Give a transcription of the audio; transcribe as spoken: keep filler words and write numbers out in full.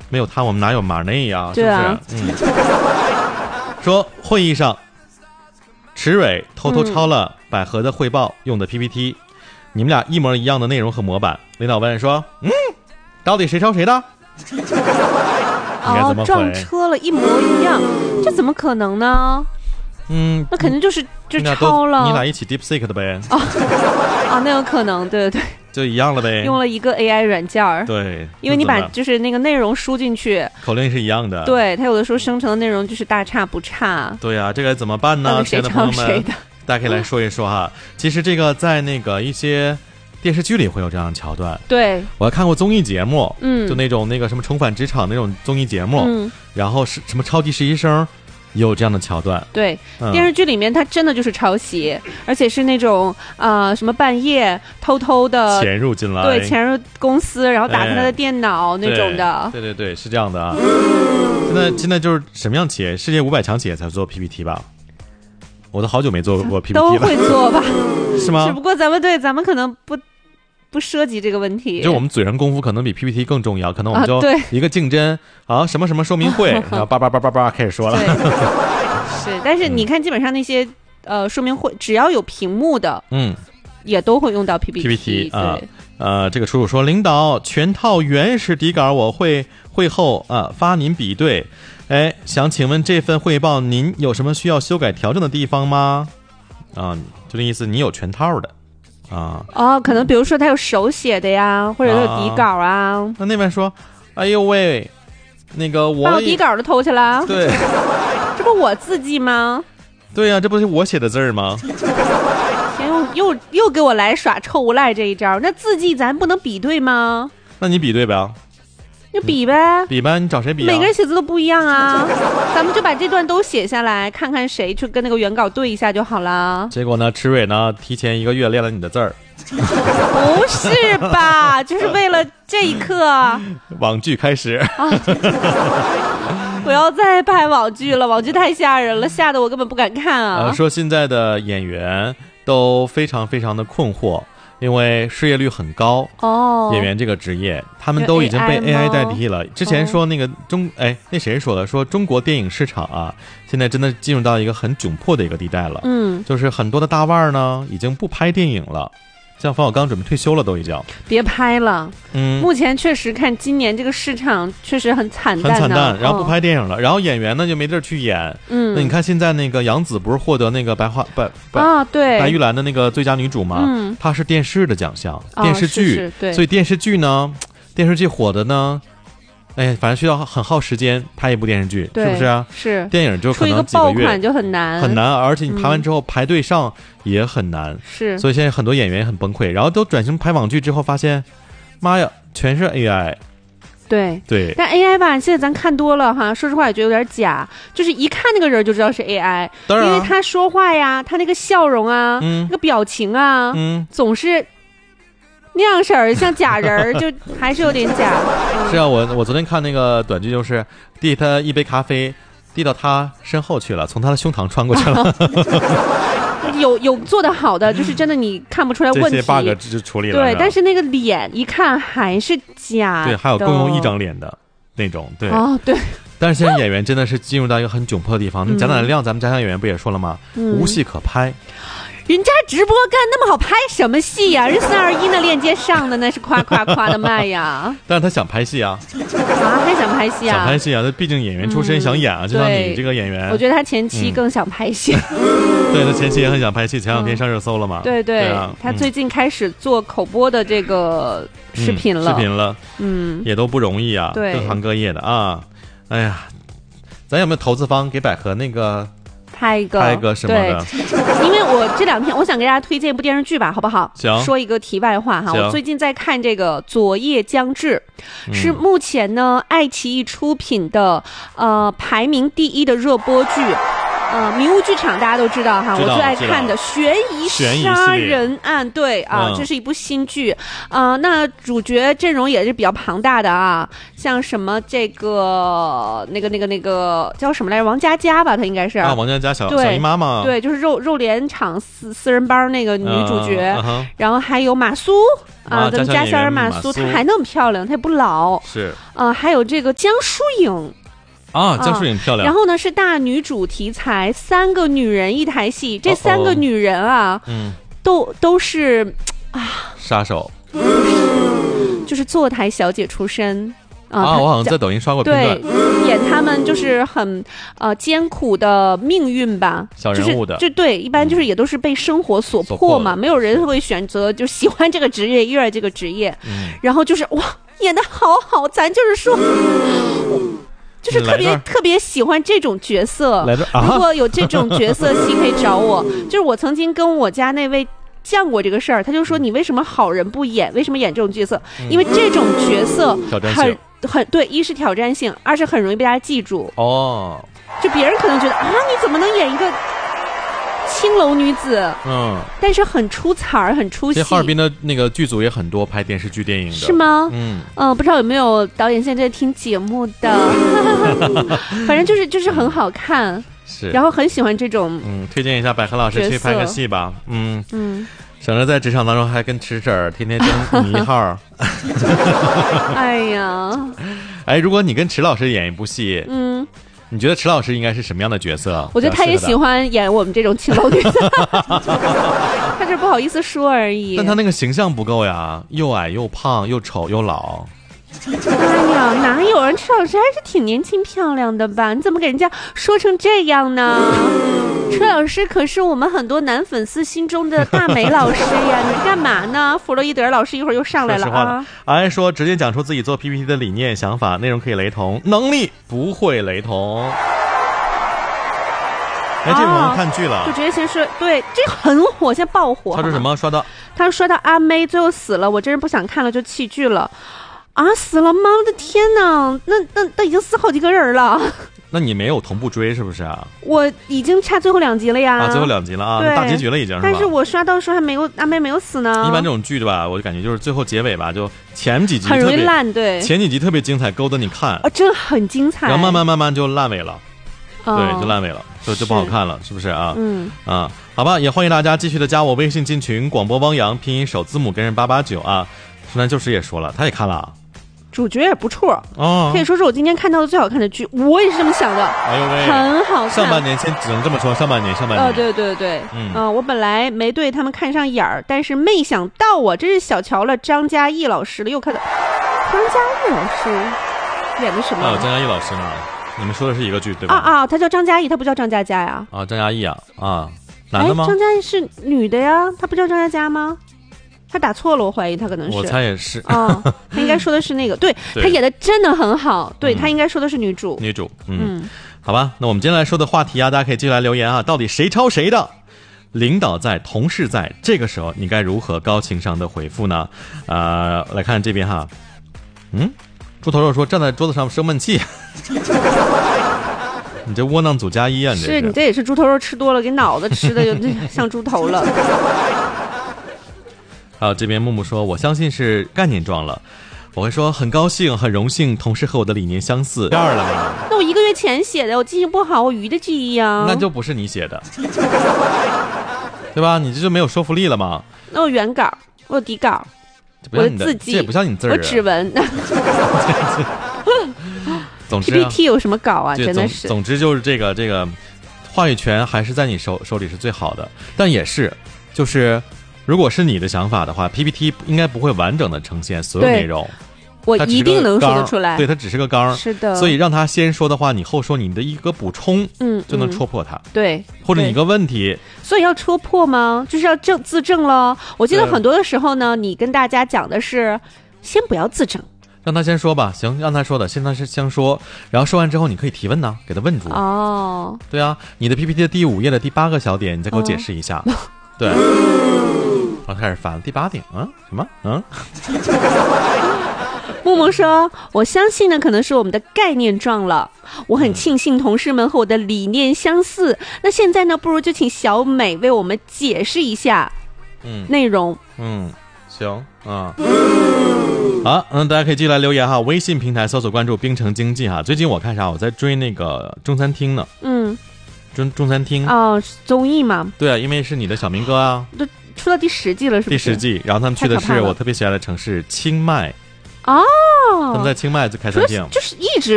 没有他我们哪有马内呀、啊？ 对啊， 是不是？嗯。说会议上，池蕊偷偷抄了百合的汇报用的 P P T，、嗯、你们俩一模一样的内容和模板。领导问说：“嗯，到底谁抄谁的？” 哦，撞车了，一模一样，这怎么可能呢？ 嗯， 那肯定就是就抄了。 你俩一起 DeepSeek 的呗？ 啊啊，那有可能，对对对， 就一样了呗。 用了一个 A I 软件儿， 对， 因为你把就是那个内容输进去， 口令是一样的。 对，它有的时候生成的内容就是大差不差。 对呀、啊，这个怎么办呢？ 谁抄谁的？ 大家可以来说一说哈。其实这个在那个一些电视剧里会有这样的桥段。 对， 我还看过综艺节目， 嗯， 就那种那个什么重返职场那种综艺节目， 嗯， 然后是什么超级实习生也有这样的桥段。 对、 嗯， 电视剧里面它真的就是抄袭，而且是那种啊、呃、什么半夜偷偷的潜入进来， 对，潜入公司然后打开他的电脑、哎、那种的。 对对对，是这样的啊。现在现在就是什么样企业？世界五百强企业才做 P P T 吧？我都好久没做过 P P T 了。 都会做吧？ 是吗？ 只不过咱们对咱们可能不。不涉及这个问题， 就我们嘴上功夫可能比 P P T 更重要，可能我们就一个竞争 啊, 啊什么什么说明会，然后叭叭叭叭叭开始说了。 是，但是你看，基本上那些、嗯、呃说明会，只要有屏幕的， 嗯， 也都会用到 P P T。 P P T 啊，呃，这个楚楚说，领导全套原始底稿我会会后啊发您比对。哎，想请问这份汇报您有什么需要修改调整的地方吗？啊，就这意思，你有全套的。啊哦，可能比如说他有手写的呀，或者有底稿啊。 啊那那边说，哎呦喂，那个我把我底稿都偷去了。 对， 这不我字迹吗？ 对呀、啊，这不是我写的字儿吗？ 天，又又又给我来耍臭无赖这一招。那字迹咱不能比对吗？ 那你比对呗。 就比呗、 嗯，比呗，你找谁比、啊？ 每个人写字都不一样啊，咱们就把这段都写下来，看看谁去跟那个原稿对一下就好了。 结果呢，池蕊呢提前一个月练了你的字儿， 不是吧？就是为了这一刻。 网剧开始。 啊、我要再拍网剧了，网剧太吓人了，吓得我根本不敢看啊。 呃、说现在的演员都非常非常的困惑。因为失业率很高哦， 演员这个职业他们都已经被 A I 代替了。之前说那个中哎，那谁说的？说中国电影市场啊，现在真的进入到一个很窘迫的一个地带了。 嗯， 就是很多的大腕呢，已经不拍电影了。像冯小刚准备退休了，都已经别拍了。 嗯， 目前确实看今年这个市场确实很惨淡， 很惨淡。然后不拍电影了，哦、然后演员呢就没地儿去演。 嗯， 那你看现在那个杨紫不是获得那个白花白白啊对白玉兰的那个最佳女主吗？ 嗯， 她是电视的奖项， 哦、 电视剧， 是是对， 所以电视剧呢，电视剧火的呢。哎，反正需要很耗时间拍一部电视剧，是不是啊？ 是电影就可能几个月， 出一个爆款就很难， 很难，而且你拍完之后、嗯、排队上也很难， 是。 所以现在很多演员也很崩溃，然后都转型拍网剧之后，发现，妈呀，全是 A I。 对对， 但 A I 吧，现在咱看多了哈，说实话也觉得有点假，就是一看那个人就知道是 A I， 当然、啊， 因为他说话呀，他那个笑容啊， 嗯、 那个表情啊， 嗯， 总是。那样式儿像假人儿，就还是有点假。 是啊，我我昨天看那个短剧，就是递他一杯咖啡，递到他身后去了，从他的胸膛穿过去了。 有有做得好的，就是真的你看不出来问题。 这些 bug 就处理了。 对，但是那个脸一看还是假的。 对，还有共用一张脸的那种。对。 哦，对。 但是现在演员真的是进入到一个很窘迫的地方。 嗯、 你贾乃亮，咱们家乡演员不也说了吗？ 嗯、 无戏可拍。 人家直播干那么好，拍什么戏呀、啊？人三二一那链接上的那是夸夸夸的卖呀。 但是他想拍戏啊， 啊，还想拍戏啊？ 想拍戏啊！他毕竟演员出身，嗯、想演啊，就像你这个演员。 我觉得他前期更想拍戏。 嗯、对，他前期也很想拍戏，前两天上热搜了嘛。 嗯、对 对, 对、啊， 他最近开始做口播的这个视频了， 嗯、视频了， 嗯， 也都不容易啊， 对， 各行各业的啊。哎呀，咱有没有投资方给百合那个？ 拍一个拍一个什么的， 因为我这两天我想给大家推荐一部电视剧吧，好不好？ 行。 说一个题外话哈，我最近在看这个《昨夜将至》，嗯、是目前呢爱奇艺出品的呃排名第一的热播剧。 呃，迷雾剧场大家都知道哈， 知道我最爱看的悬疑杀人案，对啊、嗯，这是一部新剧啊、呃。那主角阵容也是比较庞大的啊，像什么这个那个那个那个叫什么来着？王佳佳吧，她应该是啊，王佳佳小小姨妈妈， 对，就是肉肉联厂四四人帮那个女主角，嗯嗯、然后还有马苏啊，咱们家乡人马苏，她还那么漂亮，她也不老， 是啊、呃，还有这个江疏影。 啊，江疏影漂亮、 啊。然后呢是大女主题材，三个女人一台戏，这三个女人啊， 嗯， 都都是啊杀手， 就是坐台小姐出身啊。 啊，我好像在抖音刷过片段， 对，演他们就是很呃艰苦的命运吧， 小人物的， 就是、就对，一般就是也都是被生活所迫嘛，嗯、没有人会选择就喜欢这个职业，热爱这个职业，嗯、然后就是哇，演得好好，咱就是说。嗯就是特别特别喜欢这种角色， 啊、 如果有这种角色戏可以找我。就是我曾经跟我家那位讲过这个事儿，他就说你为什么好人不演，为什么演这种角色？嗯、因为这种角色很很对，一是挑战性，二是很容易被大家记住。 哦， 就别人可能觉得啊，你怎么能演一个青楼女子？嗯，但是很出彩儿，很出戏。 其实哈尔滨的那个剧组也很多拍电视剧、电影的， 是吗？ 嗯嗯、呃，不知道有没有导演现在在听节目的，反正就是就是很好看， 是， 然后很喜欢这种。 嗯，推荐一下百合老师去拍个戏吧，嗯嗯，省得在职场当中还跟池婶天天争女一号。 哎呀， 哎，如果你跟池老师演一部戏， 嗯。 你觉得池老师应该是什么样的角色？ 我觉得他也喜欢演我们这种青楼女子，他这不好意思说而已。 但他那个形象不够呀，又矮又胖又丑又老。 哎呀，哪有人？池老师还是挺年轻漂亮的吧？你怎么给人家说成这样呢？池老师可是我们很多男粉丝心中的大美老师呀！你干嘛呢？弗洛伊德老师一会儿又上来了啊！ 安说直接讲出自己做 P P T 的理念想法，内容可以雷同，能力不会雷同。哎，这朋友看剧了， 就直接先说，对，这很火，现在爆火。 他说什么？刷到他说刷到阿妹最后死了，我真是不想看了，就弃剧了。啊，死了吗？我的天哪，那那那已经死好几个人了。 那你没有同步追是不是啊？ 我已经差最后两集了呀。 啊，最后两集了啊，大结局了已经是吧？ 但是我刷到说还没有阿妹没有死呢。 一般这种剧对吧，我就感觉就是最后结尾吧，就前几集很容易烂，对， 前几集特别精彩，勾得你看， 啊，真的很精彩。 然后慢慢慢慢就烂尾了，哦、对，就烂尾了，就就不好看了，是, 是不是啊？ 嗯啊，好吧，也欢迎大家继续的加我微信进群，广播汪洋拼音首字母跟人八八九啊。苏南就是也说了，他也看了。 主角也不错哦， 可以说是我今天看到的最好看的剧，我也是这么想的。 哎呦喂， 很好看。 上半年先只能这么说，上半年上半年。 哦，对对对， 嗯、 呃，我本来没对他们看上眼儿，但是没想到我真是小瞧了张嘉译老师了，又看到张嘉译老师演的什么？ 哦，张嘉译老师呢？你们说的是一个剧对吧？ 啊啊，他叫张嘉译，他不叫张嘉佳呀。 啊，张嘉译啊啊，男的吗？ 张嘉译是女的呀，他不叫张嘉佳吗？他打错了，我怀疑他可能是。 我猜也是。 哦，他应该说的是那个，对, 对他演的真的很好，对、嗯、他应该说的是女主。 女主，嗯，嗯好吧，那我们今天来说的话题啊，大家可以继续来留言啊，到底谁抄谁的？领导在，同事在，这个时候你该如何高情商的回复呢？呃，来看这边哈，嗯，猪头肉说站在桌子上生闷气。你这窝囊组加一啊！你这 是, 是你这也是猪头肉吃多了，给脑子吃的就像猪头了。 还有这边木木说，我相信是概念撞了。我会说很高兴很荣幸同事和我的理念相似。第二了吗？ 那我一个月前写的，我记性不好，我鱼的记忆啊。 那就不是你写的。对吧？你这就没有说服力了吗？ 那我原稿，我有底稿，我的字迹， 这也不像你字儿、啊、 我指纹。 总之、啊、 P P T 有什么稿啊？真的是。 总之就是这个这个话语权还是在你手手里是最好的，但也是就是。如果是你的想法的话 ，P P T 应该不会完整的呈现所有内容。 我一定能说得出来。 对，它只是个纲。 是的。 所以让他先说的话，你后说你的一个补充，嗯，就能戳破他。 对。 或者你一个问题。 所以要戳破吗？就是要正自证了。我记得很多的时候呢，你跟大家讲的是，先不要自证。 让他先说吧，行，让他说的，现在是先说，然后说完之后你可以提问呢，给他问住。 哦。 对啊，你的 P P T 的第五页的第八个小点，你再给我解释一下。哦、对。然后开始翻第八点，嗯，什么？嗯， 木木说，我相信呢可能是我们的概念撞了，我很庆幸同事们和我的理念相似。那现在呢，不如就请小美为我们解释一下嗯内容。 嗯，行啊。好，嗯，大家可以继续来留言哈，微信平台搜索关注冰城经济哈。最近我看啥，我在追那个中餐厅呢。 嗯， 中中餐厅哦，综艺嘛。 对啊，因为是你的小明哥啊。 都出到第十季了，是不是？ 第十季，然后他们去的是我特别喜爱的城市清迈。 哦， 他们在清迈就开餐厅， 就是一直